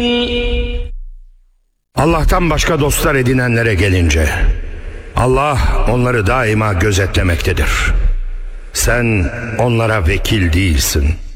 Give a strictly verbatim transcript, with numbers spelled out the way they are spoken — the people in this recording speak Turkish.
Allah'tan başka dostlar edinenlere gelince, Allah onları daima gözetlemektedir. Sen onlara vekil değilsin.